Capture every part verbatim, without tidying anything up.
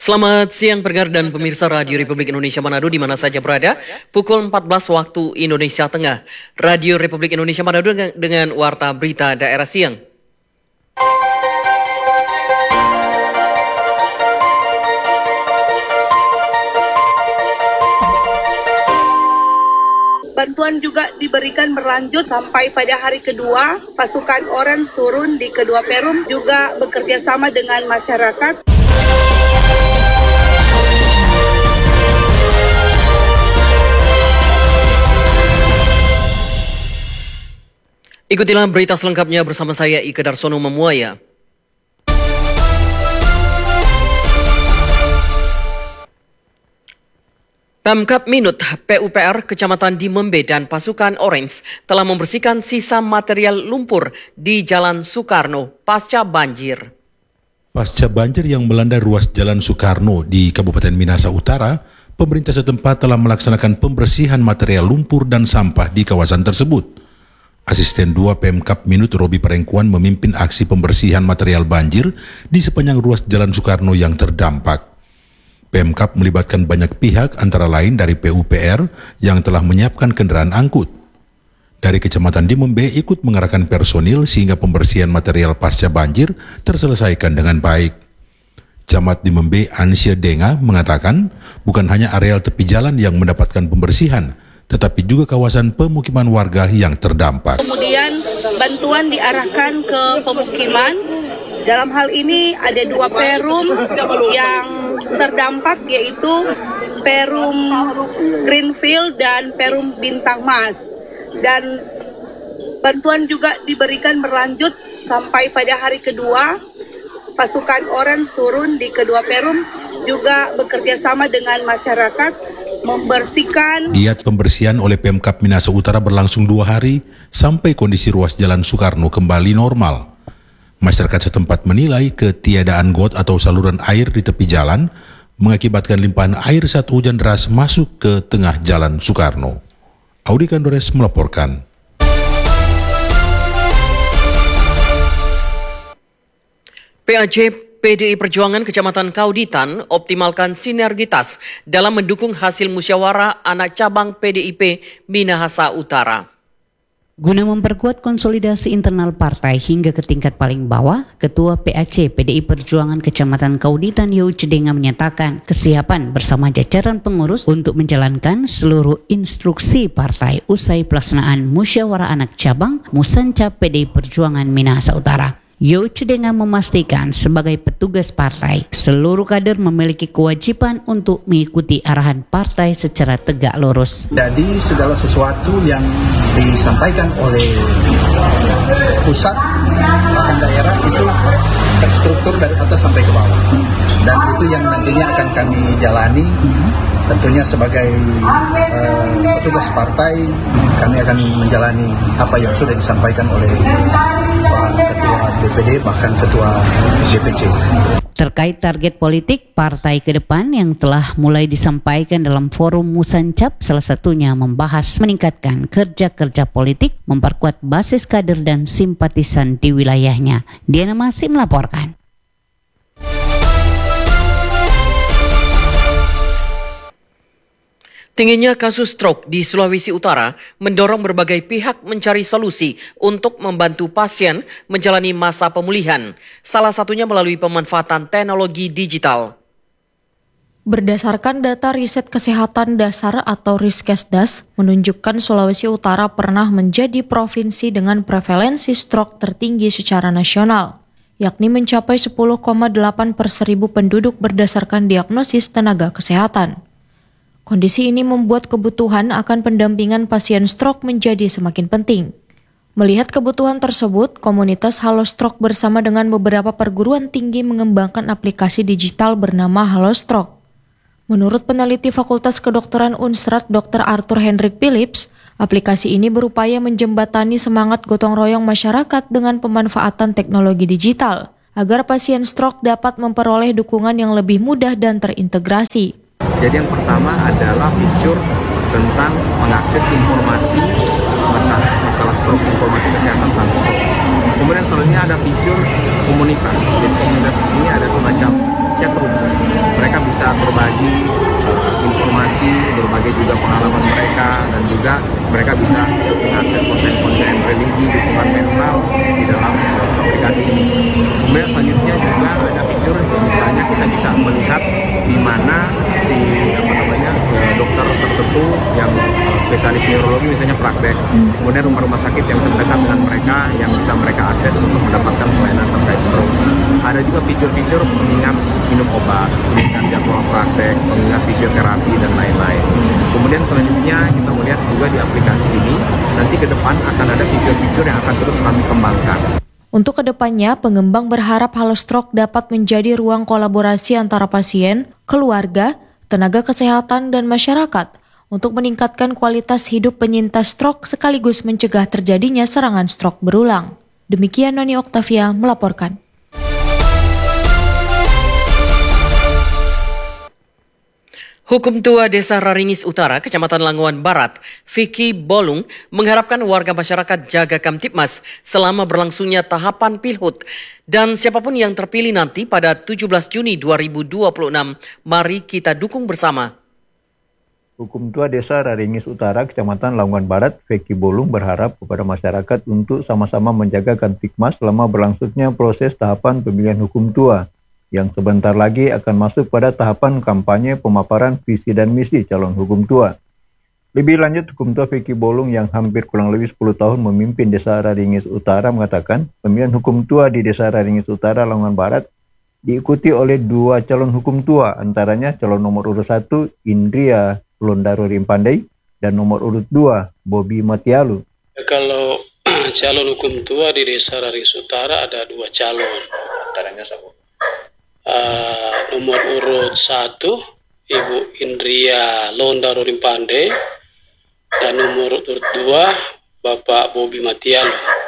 Selamat siang pendengar dan pemirsa Radio Republik Indonesia Manado di mana saja berada. Pukul empat belas waktu Indonesia Tengah. Radio Republik Indonesia Manado dengan, dengan Warta Berita Daerah Siang. Bantuan juga diberikan berlanjut sampai pada hari kedua. Pasukan Orange turun di kedua perum juga bekerja sama dengan masyarakat. Ikutilah berita selengkapnya bersama saya Ike Darsono Memuaya. Pemkab Minut, P U P R Kecamatan Dimembe dan pasukan Orange telah membersihkan sisa material lumpur di Jalan Soekarno pasca banjir. Pasca banjir yang melanda ruas Jalan Soekarno di Kabupaten Minahasa Utara, pemerintah setempat telah melaksanakan pembersihan material lumpur dan sampah di kawasan tersebut. Asisten dua Pemkab Minut Robi Parengkuan memimpin aksi pembersihan material banjir di sepanjang ruas Jalan Soekarno yang terdampak. Pemkab melibatkan banyak pihak antara lain dari P U P R yang telah menyiapkan kendaraan angkut. Dari Kecamatan Dimembe ikut mengerahkan personil sehingga pembersihan material pasca banjir terselesaikan dengan baik. Camat Dimembe Ansya Denga mengatakan bukan hanya areal tepi jalan yang mendapatkan pembersihan, tetapi juga kawasan pemukiman warga yang terdampak. Kemudian bantuan diarahkan ke pemukiman. Dalam hal ini ada dua perum yang terdampak, yaitu perum Greenfield dan perum Bintang Mas. Dan bantuan juga diberikan berlanjut sampai pada hari kedua. Pasukan Orange turun di kedua perum juga bekerja sama dengan masyarakat membersihkan. Giat pembersihan oleh Pemkab Minahasa Utara berlangsung dua hari sampai kondisi ruas Jalan Soekarno kembali normal. Masyarakat setempat menilai ketiadaan got atau saluran air di tepi jalan mengakibatkan limpahan air saat hujan deras masuk ke tengah Jalan Soekarno. Audi Kandores melaporkan. P A C P D I Perjuangan Kecamatan Kauditan optimalkan sinergitas dalam mendukung hasil musyawarah anak cabang P D I P Minahasa Utara. Guna memperkuat konsolidasi internal partai hingga ke tingkat paling bawah, Ketua P A C P D I Perjuangan Kecamatan Kauditan Youce Denga menyatakan kesiapan bersama jajaran pengurus untuk menjalankan seluruh instruksi partai usai pelaksanaan musyawarah anak cabang Musancap P D I Perjuangan Minahasa Utara. Youce Denga memastikan sebagai petugas partai, seluruh kader memiliki kewajiban untuk mengikuti arahan partai secara tegak lurus. Jadi segala sesuatu yang disampaikan oleh pusat bahkan daerah itu terstruktur dari atas sampai ke bawah. Dan itu yang nantinya akan kami jalani. Tentunya sebagai uh, petugas partai, kami akan menjalani apa yang sudah disampaikan oleh Pak Ketua D P D bahkan Ketua D P C. Terkait target politik partai ke depan yang telah mulai disampaikan dalam forum Musancap, salah satunya membahas meningkatkan kerja-kerja politik, memperkuat basis kader dan simpatisan di wilayahnya. Diana masih melaporkan. Tingginya kasus stroke di Sulawesi Utara mendorong berbagai pihak mencari solusi untuk membantu pasien menjalani masa pemulihan, salah satunya melalui pemanfaatan teknologi digital. Berdasarkan data Riset Kesehatan Dasar atau Riskesdas, menunjukkan Sulawesi Utara pernah menjadi provinsi dengan prevalensi stroke tertinggi secara nasional, yakni mencapai sepuluh koma delapan per seribu penduduk berdasarkan diagnosis tenaga kesehatan. Kondisi ini membuat kebutuhan akan pendampingan pasien stroke menjadi semakin penting. Melihat kebutuhan tersebut, komunitas Halo Stroke bersama dengan beberapa perguruan tinggi mengembangkan aplikasi digital bernama Halo Stroke. Menurut peneliti Fakultas Kedokteran Unstrat Doktor Arthur Hendrik Philips, aplikasi ini berupaya menjembatani semangat gotong royong masyarakat dengan pemanfaatan teknologi digital, agar pasien stroke dapat memperoleh dukungan yang lebih mudah dan terintegrasi. Jadi yang pertama adalah fitur tentang mengakses informasi masalah, masalah stroke, informasi kesehatan tentang stroke. Kemudian selanjutnya ada fitur komunitas. Jadi komunitas di sini ada semacam chat room. Mereka bisa berbagi uh, informasi, berbagi juga pengalaman mereka, dan juga mereka bisa mengakses konten-konten religi, dukungan mental di dalam uh, aplikasi ini. Kemudian selanjutnya juga ada fitur yang misalnya kita bisa melihat di mana si apa namanya uh, dokter tertentu yang uh, spesialis neurologi misalnya praktek, kemudian rumah-rumah sakit yang terdekat dengan mereka yang bisa mereka akses untuk mendapatkan pelayanan terkait stroke. Ada juga fitur-fitur pengingat minum obat, pengingat jadwal praktek, pengingat fisioterapi dan lain-lain. Kemudian selanjutnya kita melihat juga di aplikasi ini nanti ke depan akan ada fitur-fitur yang akan terus kami kembangkan. Untuk kedepannya, pengembang berharap Halostrok dapat menjadi ruang kolaborasi antara pasien, keluarga, tenaga kesehatan, dan masyarakat untuk meningkatkan kualitas hidup penyintas stroke sekaligus mencegah terjadinya serangan stroke berulang. Demikian Noni Oktavia melaporkan. Hukum Tua Desa Raringis Utara, Kecamatan Languan Barat, Vicky Bolung, mengharapkan warga masyarakat jaga Kamtipmas selama berlangsungnya tahapan Pilhut. Dan siapapun yang terpilih nanti pada tujuh belas Juni dua ribu dua puluh enam, mari kita dukung bersama. Hukum Tua Desa Raringis Utara, Kecamatan Languan Barat, Vicky Bolung berharap kepada masyarakat untuk sama-sama menjaga Kamtipmas selama berlangsungnya proses tahapan pemilihan hukum tua, yang sebentar lagi akan masuk pada tahapan kampanye pemaparan visi dan misi calon hukum tua. Lebih lanjut, hukum tua Vicky Bolung yang hampir kurang lebih sepuluh tahun memimpin Desa Raringis Utara mengatakan pemilihan hukum tua di Desa Raringis Utara, Languan Barat diikuti oleh dua calon hukum tua, antaranya calon nomor urut satu Indria Londaro Rimpandai dan nomor urut dua Bobi Matialu. Kalau calon hukum tua di Desa Raringis Utara ada dua calon. Antaranya siapa? Uh, nomor urut satu Ibu Indria Londaro Rimpande dan nomor urut dua Bapak Bobi Matialu.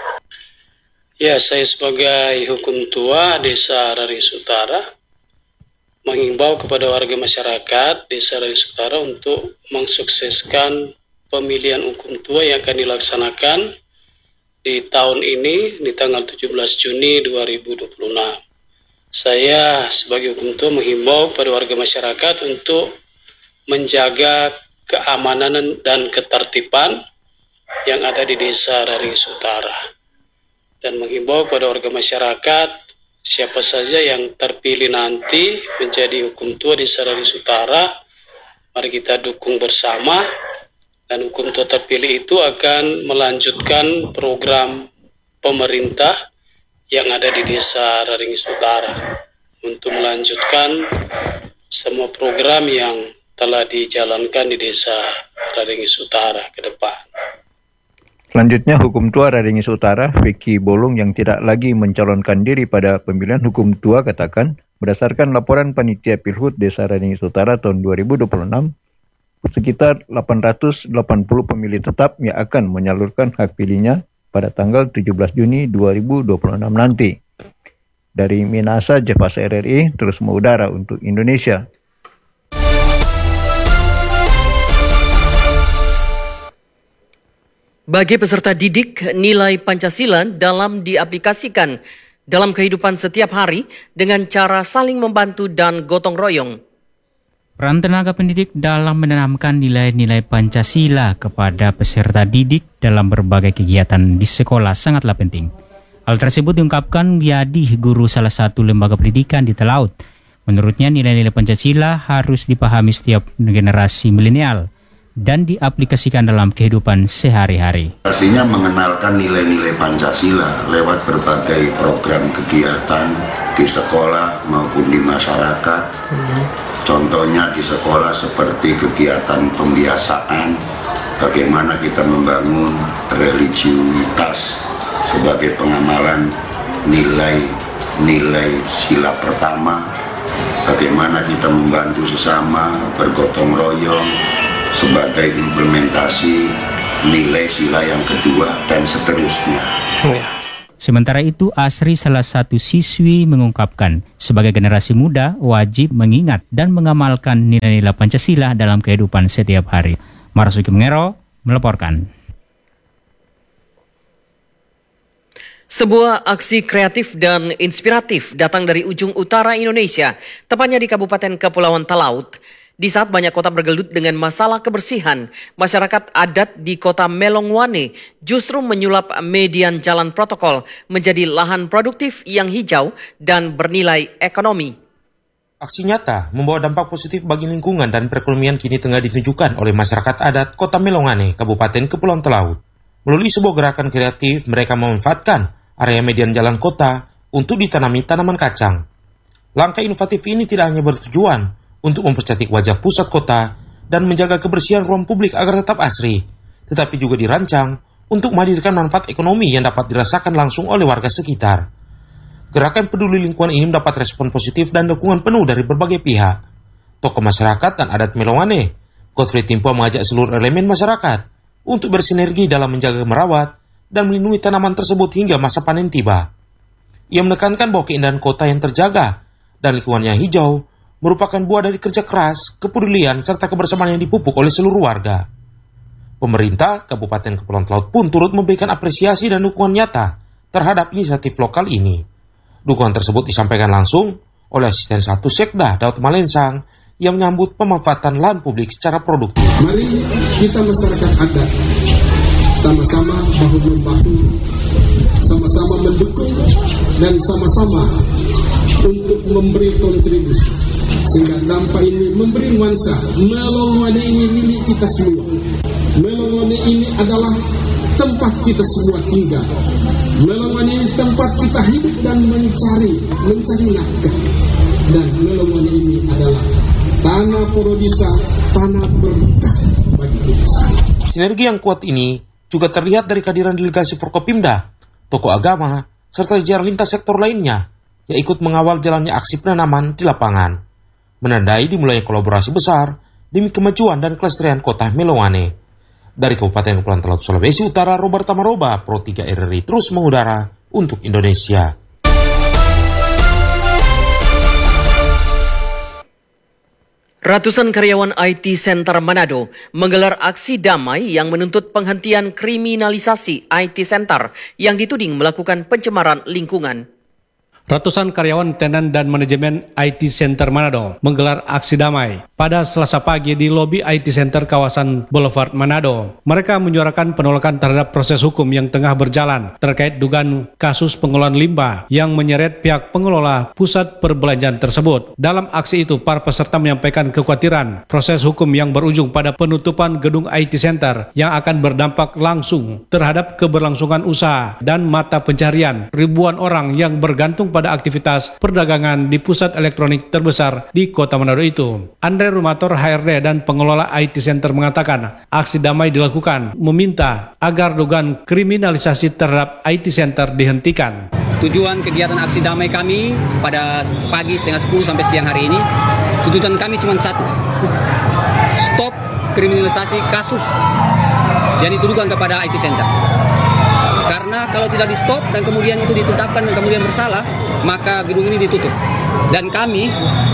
Ya, saya sebagai hukum tua Desa Raringis Utara mengimbau kepada warga masyarakat Desa Raringis Utara untuk mensukseskan pemilihan hukum tua yang akan dilaksanakan di tahun ini di tanggal tujuh belas Juni dua ribu dua puluh enam. Saya sebagai hukum tua menghimbau pada warga masyarakat untuk menjaga keamanan dan ketertiban yang ada di Desa Raringis Utara. Dan menghimbau pada warga masyarakat, siapa saja yang terpilih nanti menjadi hukum tua Desa Raringis Utara, mari kita dukung bersama. Dan hukum tua terpilih itu akan melanjutkan program pemerintah yang ada di Desa Raringis Utara untuk melanjutkan semua program yang telah dijalankan di Desa Raringis Utara ke depan. Selanjutnya, hukum tua Raringis Utara, Vicky Bolung yang tidak lagi mencalonkan diri pada pemilihan hukum tua katakan, berdasarkan laporan Panitia Pilhut Desa Raringis Utara tahun dua ribu dua puluh enam, sekitar delapan ratus delapan puluh pemilih tetap yang akan menyalurkan hak pilihnya pada tanggal tujuh belas Juni dua ribu dua puluh enam nanti. Dari Minasa, Jepas R R I, terus mengudara untuk Indonesia. Bagi peserta didik, nilai Pancasila dalam diaplikasikan dalam kehidupan setiap hari dengan cara saling membantu dan gotong royong. Peran tenaga pendidik dalam menanamkan nilai-nilai Pancasila kepada peserta didik dalam berbagai kegiatan di sekolah sangatlah penting. Hal tersebut diungkapkan Yadi, guru salah satu lembaga pendidikan di Talaut. Menurutnya nilai-nilai Pancasila harus dipahami setiap generasi milenial dan diaplikasikan dalam kehidupan sehari-hari. Artinya mengenalkan nilai-nilai Pancasila lewat berbagai program kegiatan di sekolah maupun di masyarakat. Contohnya di sekolah seperti kegiatan pembiasaan, bagaimana kita membangun religiusitas sebagai pengamalan nilai-nilai sila pertama, bagaimana kita membantu sesama, bergotong royong sebagai implementasi nilai sila yang kedua dan seterusnya. Sementara itu, Asri, salah satu siswi, mengungkapkan sebagai generasi muda wajib mengingat dan mengamalkan nilai-nilai Pancasila dalam kehidupan setiap hari. Marasuki Mengero melaporkan. Sebuah aksi kreatif dan inspiratif datang dari ujung utara Indonesia, tepatnya di Kabupaten Kepulauan Talaut. Di saat banyak kota bergelut dengan masalah kebersihan, masyarakat adat di kota Melongwane justru menyulap median jalan protokol menjadi lahan produktif yang hijau dan bernilai ekonomi. Aksi nyata membawa dampak positif bagi lingkungan dan perekonomian kini tengah ditunjukkan oleh masyarakat adat kota Melongwane, Kabupaten Kepulauan Talaut. Melalui sebuah gerakan kreatif, mereka memanfaatkan area median jalan kota untuk ditanami tanaman kacang. Langkah inovatif ini tidak hanya bertujuan untuk mempercantik wajah pusat kota dan menjaga kebersihan ruang publik agar tetap asri, tetapi juga dirancang untuk menghadirkan manfaat ekonomi yang dapat dirasakan langsung oleh warga sekitar. Gerakan peduli lingkungan ini mendapat respon positif dan dukungan penuh dari berbagai pihak. Tokoh masyarakat dan adat Melongwane, Godfrey Timpo, mengajak seluruh elemen masyarakat untuk bersinergi dalam menjaga, merawat, dan melindungi tanaman tersebut hingga masa panen tiba. Ia menekankan bahwa keindahan kota yang terjaga dan lingkungannya hijau merupakan buah dari kerja keras, kepedulian, serta kebersamaan yang dipupuk oleh seluruh warga. Pemerintah Kabupaten Kepulauan Talaut pun turut memberikan apresiasi dan dukungan nyata terhadap inisiatif lokal ini. Dukungan tersebut disampaikan langsung oleh Asisten satu Sekda Daud Malensang yang menyambut pemanfaatan lahan publik secara produktif. Mari kita masyarakat adat sama-sama bahu-membahu, sama-sama mendukung dan sama-sama untuk memberi kontribusi sehingga dampak ini memberi nuansa. Melongwane ini milik kita semua. Melongwane ini adalah tempat kita semua tinggal. Melongwane ini tempat kita hidup dan mencari mencari nafkah. Dan Melongwane ini adalah tanah Porodisa, tanah berkah bagi kita semua. Sinergi yang kuat ini juga terlihat dari kehadiran delegasi Forkopimda, tokoh agama, serta jajaran lintas sektor lainnya yang ikut mengawal jalannya aksi penanaman di lapangan. Menandai dimulainya kolaborasi besar demi kemajuan dan kelestarian kota Melongwane. Dari Kabupaten Kepulauan Talaut, Sulawesi Utara, Robert Tamaroba, Pro tiga R R I terus mengudara untuk Indonesia. Ratusan karyawan I T Center Manado menggelar aksi damai yang menuntut penghentian kriminalisasi I T Center yang dituding melakukan pencemaran lingkungan. Ratusan karyawan tenan dan manajemen I T Center Manado menggelar aksi damai pada Selasa pagi di lobi I T Center kawasan Boulevard Manado. Mereka menyuarakan penolakan terhadap proses hukum yang tengah berjalan terkait dugaan kasus pengelolaan limbah yang menyeret pihak pengelola pusat perbelanjaan tersebut. Dalam aksi itu, para peserta menyampaikan kekhawatiran proses hukum yang berujung pada penutupan gedung I T Center yang akan berdampak langsung terhadap keberlangsungan usaha dan mata pencarian ribuan orang yang bergantung pada aktivitas perdagangan di pusat elektronik terbesar di kota Manado itu. Andre Rumator, H R D dan pengelola I T Center, mengatakan aksi damai dilakukan meminta agar dugaan kriminalisasi terhadap I T Center dihentikan. Tujuan kegiatan aksi damai kami pada pagi setengah sepuluh sampai siang hari ini, tuntutan kami cuma satu, stop kriminalisasi kasus yang dituduhkan kepada I T Center. Karena kalau tidak di stop dan kemudian itu ditetapkan dan kemudian bersalah, maka gedung ini ditutup. Dan kami,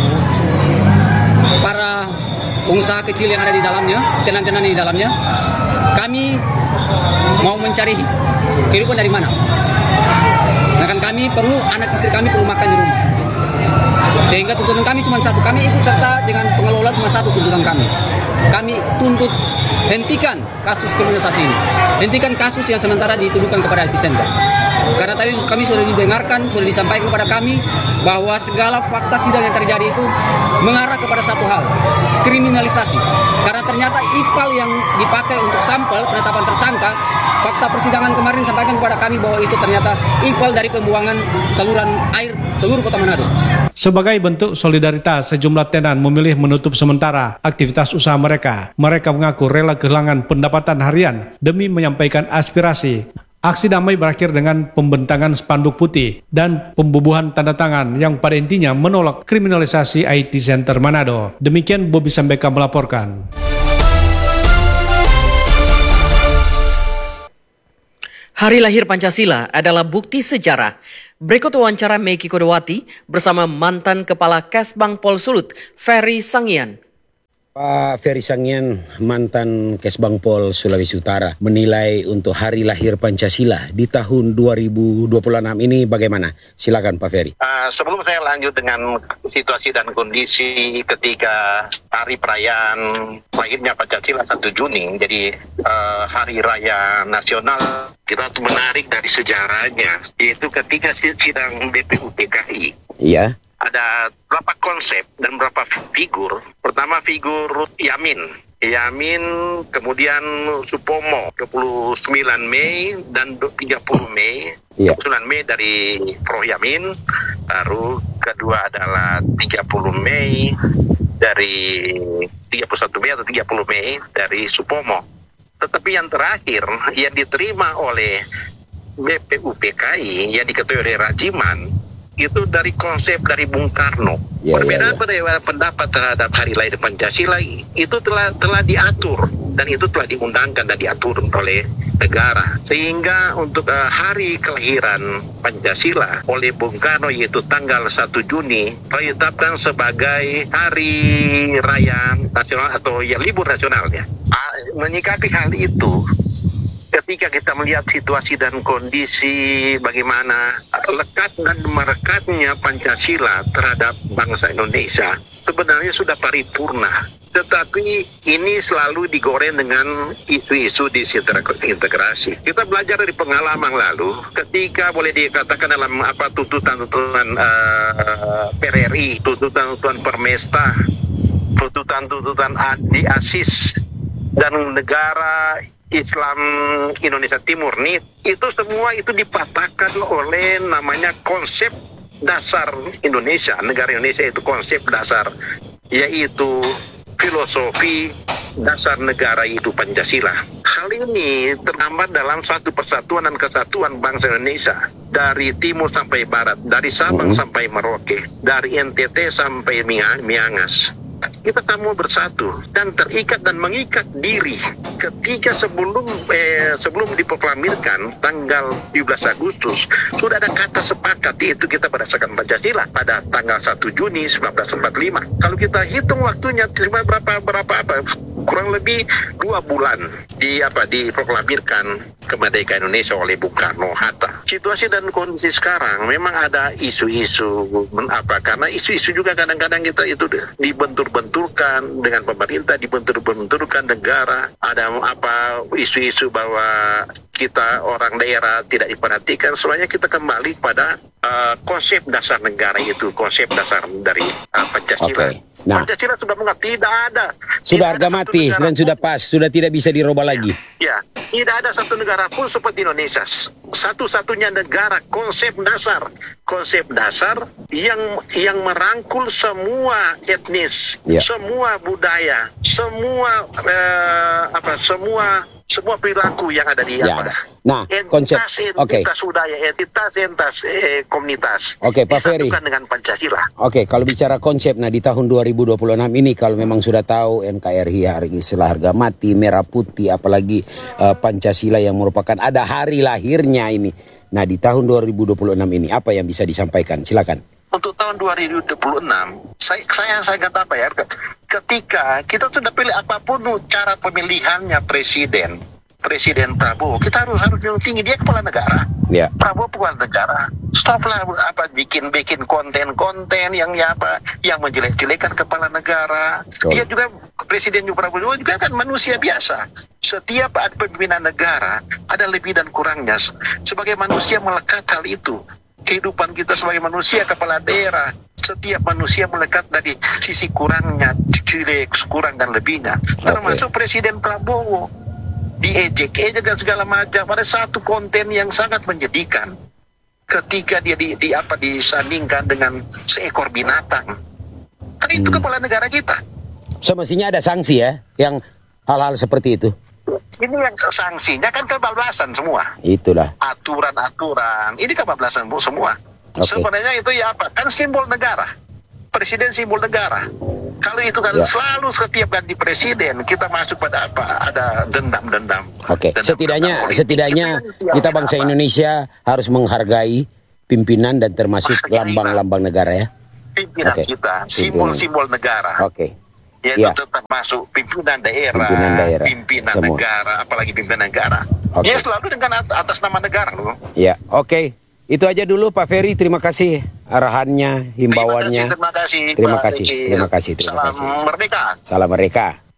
para pengusaha kecil yang ada di dalamnya, tenan-tenan di dalamnya, kami mau mencari kehidupan dari mana. Nah, kan kami perlu, anak istri kami perlu makan di rumah. Sehingga tuntutan kami cuma satu, kami ikut serta dengan pengelola cuma satu tuntutan kami. Kami tuntut hentikan kasus kriminalisasi ini. Hentikan kasus yang sementara dituduhkan kepada I T Center. Karena tadi kami sudah didengarkan, sudah disampaikan kepada kami bahwa segala fakta sidang yang terjadi itu mengarah kepada satu hal, kriminalisasi. Karena ternyata I P A L yang dipakai untuk sampel penetapan tersangka, fakta persidangan kemarin disampaikan kepada kami bahwa itu ternyata I P A L dari pembuangan saluran air seluruh kota Manado. Sebagai bentuk solidaritas, sejumlah tenan memilih menutup sementara aktivitas usaha mereka. Mereka mengaku rela kehilangan pendapatan harian demi menyampaikan aspirasi. Aksi damai berakhir dengan pembentangan spanduk putih dan pembubuhan tanda tangan yang pada intinya menolak kriminalisasi I T Center Manado. Demikian Bobby Sambeka melaporkan. Hari lahir Pancasila adalah bukti sejarah. Berikut wawancara Meki Kodowati bersama mantan Kepala Kesbang Pol Sulut, Ferry Sangian. Pak Ferry Sangian, mantan Kesbangpol Sulawesi Utara, menilai untuk hari lahir Pancasila di tahun dua ribu dua puluh enam ini bagaimana? Silakan Pak Ferry. Uh, sebelum saya lanjut dengan situasi dan kondisi ketika hari perayaan lahirnya Pancasila satu Juni, jadi uh, hari raya nasional, kita menarik dari sejarahnya, yaitu ketika sidang B P U P K I. Iya. Ada berapa konsep dan berapa figur. Pertama figur Yamin. Yamin, kemudian Supomo, dua puluh sembilan Mei dan tiga puluh Mei. Yeah. dua puluh sembilan Mei dari Prof Yamin, lalu kedua adalah tiga puluh Mei dari tiga puluh satu Mei atau tiga puluh Mei dari Supomo. Tetapi yang terakhir yang diterima oleh B P U P K I yang diketuai oleh Rajiman itu dari konsep dari Bung Karno. Ya, perbedaan ya, ya. pendapat terhadap hari lahir Pancasila itu telah telah diatur dan itu telah diundangkan dan diatur oleh negara. Sehingga untuk uh, hari kelahiran Pancasila oleh Bung Karno yaitu tanggal satu Juni ditetapkan sebagai hari raya nasional atau ya libur nasionalnya. Uh, menyikapi hal itu, ketika kita melihat situasi dan kondisi bagaimana lekat dan merekatnya Pancasila terhadap bangsa Indonesia, sebenarnya sudah paripurna. Tetapi ini selalu digoreng dengan isu-isu disintegrasi. Kita belajar dari pengalaman lalu, ketika boleh dikatakan dalam apa tuntutan-tuntutan uh, P R R I, tuntutan-tuntutan Permesta, tuntutan-tuntutan Adi Asis, dan negara Islam Indonesia Timur nih, itu semua itu dipatahkan oleh namanya konsep dasar Indonesia, negara Indonesia itu konsep dasar, yaitu filosofi dasar negara itu Pancasila. Hal ini tergambar dalam satu persatuan dan kesatuan bangsa Indonesia, dari timur sampai barat, dari Sabang hmm. sampai Merauke, dari N T T sampai Miangas. Kita semua bersatu dan terikat dan mengikat diri ketika sebelum eh, sebelum diproklamirkan tanggal tujuh belas Agustus sudah ada kata sepakat, yaitu kita berdasarkan Pancasila pada tanggal satu Juni seribu sembilan ratus empat puluh lima. Kalau kita hitung waktunya cuma berapa berapa apa kurang lebih dua bulan di apa diproklamirkan kemerdekaan Indonesia oleh Bung Karno Hatta. Situasi dan kondisi sekarang memang ada isu-isu apa karena isu-isu juga kadang-kadang kita itu dibentur-benturkan dengan pemerintah, dibentur-benturkan negara. Ada apa isu-isu bahwa kita orang daerah tidak diperhatikan. Semuanya kita kembali pada uh, konsep dasar negara itu, konsep dasar dari uh, Pancasila. Okay. Nah, Pancasila sudah mengatur tidak ada. Sudah harga mati dan sudah pas, sudah tidak bisa dirubah lagi. Ya, tidak ada satu negara pun seperti Indonesia. Satu-satunya negara konsep dasar, konsep dasar yang yang merangkul semua etnis, ya. semua budaya, semua uh, apa, semua semua perilaku yang ada di ya. apa? Nah, entitas, konsep, entitas okay. budaya, entitas, entitas eh, komunitas. Oke, okay, Pak Ferry. Disatukan dengan Pancasila. Oke, okay, kalau bicara konsep, nah di tahun dua ribu dua puluh enam ini kalau memang sudah tahu N K R I hari istilah harga mati, merah putih, apalagi uh, Pancasila yang merupakan ada hari lahirnya ini. Nah di tahun dua ribu dua puluh enam ini apa yang bisa disampaikan? Silakan. Untuk tahun dua ribu dua puluh enam, saya saya saya kata apa ya? Ketika kita sudah pilih apapun cara pemilihannya presiden, Presiden Prabowo, kita harus harus yang tinggi, dia kepala negara. Ya. Prabowo kepala negara. Stoplah apa bikin bikin konten-konten yang ya apa yang menjelek-jelekan kepala negara. Oh. Dia juga Presiden Prabowo juga kan manusia biasa. Setiap ada pimpinan negara ada lebih dan kurangnya. Sebagai manusia melekat hal itu. Kehidupan kita sebagai manusia kepala daerah, setiap manusia melekat dari sisi kurangnya, jelek, kurang dan lebihnya. Termasuk okay. Presiden Prabowo diejek-ejek dan segala macam. Ada satu konten yang sangat menyedihkan ketika dia di, di apa disandingkan dengan seekor binatang. Kan hmm. itu kepala negara kita. Semestinya ada sanksi ya, yang hal-hal seperti itu. Ini yang sanksinya kan kebablasan semua. Itulah. Aturan-aturan. Ini kebablasan semua. Okay. Sebenarnya itu ya apa? Kan simbol negara. Presiden simbol negara. Kalau itu kan ya. Selalu setiap ganti presiden kita masuk pada apa? Ada dendam-dendam. Oke. Okay. Setidaknya dendam setidaknya kita, kita bangsa apa? Indonesia harus menghargai pimpinan dan termasuk lambang-lambang negara ya. Pimpinan okay. kita, simbol-simbol negara. Oke. Okay. yaitu Ya. termasuk pimpinan daerah, Pimpinan daerah, pimpinan semua. negara, apalagi pimpinan negara. Oke. Ya selalu dengan at- atas nama negara loh. Ya, oke. Itu aja dulu Pak Ferry, terima kasih arahannya, himbauannya. Terima kasih, terima kasih, Terima Pak kasih, Riki. terima kasih, terima Salam kasih. merdeka. Salam Merdeka.